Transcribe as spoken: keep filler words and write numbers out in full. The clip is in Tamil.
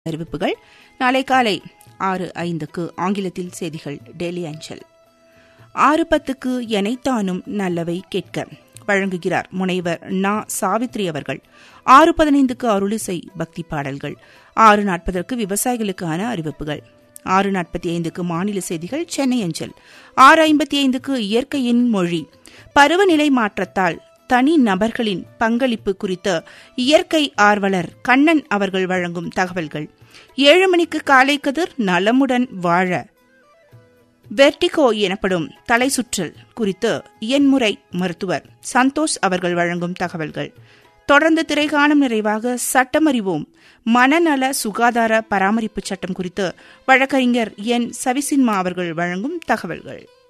அறிவிப்புகள் நாளை காலை ஆறு ஐந்துக்கு ஆங்கிலத்தில் செய்திகள் டெய்லி அஞ்சல். ஆறு பத்துக்கு எனைத்தானும் நல்லவை கேட்க வழங்குகிறார் முனைவர் நா சாவித்ரி அவர்கள். ஆறு பதினைந்துக்கு அருளிசை பக்தி பாடல்கள். ஆறு நாற்பதற்கு விவசாயிகளுக்கான அறிவிப்புகள். ஆறு நாற்பத்தி ஐந்துக்கு மாநில செய்திகள் சென்னை அஞ்சல். ஆறு ஐம்பத்தி ஐந்துக்கு இயற்கையின் மொழி, பருவநிலை மாற்றத்தால் தனி நபர்களின் பங்களிப்பு குறித்த இயற்கை ஆர்வலர் கண்ணன் அவர்கள் வழங்கும் தகவல்கள். ஏழு மணிக்கு காலை கதிர் நலமுடன் வாழ, வெர்டிகோ எனப்படும் தலை சுற்றல் குறித்து எண்முறை மருத்துவர் சந்தோஷ் அவர்கள் வழங்கும் தகவல்கள். தொடர்ந்து திரைகாணும் நிறைவாக சட்டமறிவோம், மனநல சுகாதார பராமரிப்பு சட்டம் குறித்து வழக்கறிஞர் என் சவிசின்மா அவர்கள் வழங்கும் தகவல்கள்.